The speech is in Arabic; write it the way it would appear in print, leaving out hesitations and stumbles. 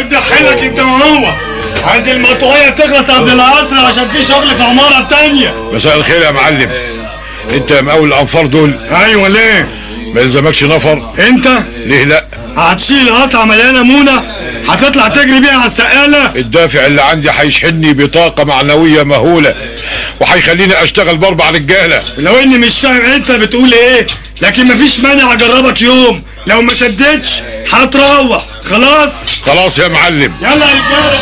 شد حيلك انت وهو، عايز المطوية تخلص قبل العصر عشان في شغل في عمارة تانية. مساء الخير يا معلم، انت مقاول الانفار دول؟ ايوه. ليه؟ ما يلزمكش نفر؟ انت ليه لا؟ هتشيل قطعة مليانة مونة هتطلع تجري بيها على السقالة؟ الدافع اللي عندي هيشحنني بطاقة معنوية مهولة وهيخليني اشتغل ب4 رجالة. لو اني مش فاهم انت بتقول ايه، لكن مفيش مانع اجربك يوم، لو ما شدتش هتروح. خلاص خلاص يا معلم. يلا يا رجالة.